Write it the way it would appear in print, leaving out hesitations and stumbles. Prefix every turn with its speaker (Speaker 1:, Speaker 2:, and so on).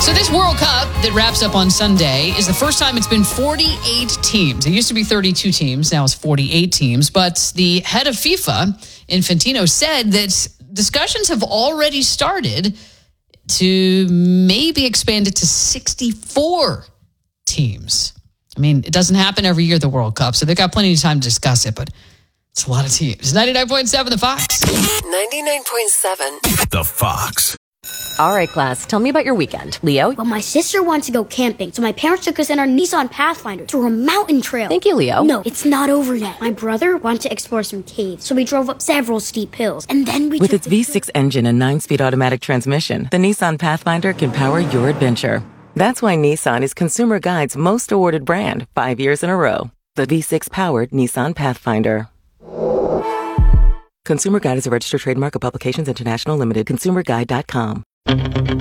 Speaker 1: So this World Cup that wraps up on Sunday is the first time it's been 48 teams. It used to be 32 teams. Now it's 48 teams. But the head of FIFA, Infantino, said that discussions have already started to maybe expand it to 64 teams. I mean, it doesn't happen every year, the World Cup, so they've got plenty of time to discuss it, but it's a lot of teams. 99.7 The Fox.
Speaker 2: 99.7
Speaker 3: The Fox.
Speaker 4: All right, class, tell me about your weekend. Leo?
Speaker 5: Well, my sister wants to go camping, so my parents took us in our Nissan Pathfinder through a mountain trail.
Speaker 4: Thank you, Leo.
Speaker 5: No, it's not over yet. My brother wanted to explore some caves, so we drove up several steep hills, and then we
Speaker 6: With its V6 engine and 9-speed automatic transmission, the Nissan Pathfinder can power your adventure. That's why Nissan is Consumer Guide's most awarded brand 5 years in a row. The V6-powered Nissan Pathfinder. Consumer Guide is a registered trademark of Publications International Limited. ConsumerGuide.com.